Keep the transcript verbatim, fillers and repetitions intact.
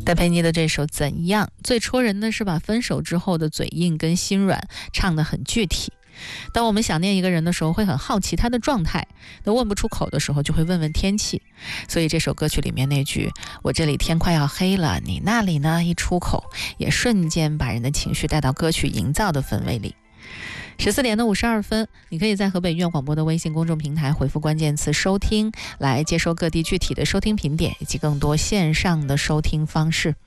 戴佩妮的这首《怎样》最戳人的是把分手之后的嘴硬跟心软唱得很具体。当我们想念一个人的时候，会很好奇他的状态，那问不出口的时候就会问问天气。所以这首歌曲里面那句我这里天快要黑了，你那里呢，一出口也瞬间把人的情绪带到歌曲营造的氛围里。十四点的五十二分，你可以在河北医院广播的微信公众平台回复关键词收听，来接收各地具体的收听频点以及更多线上的收听方式。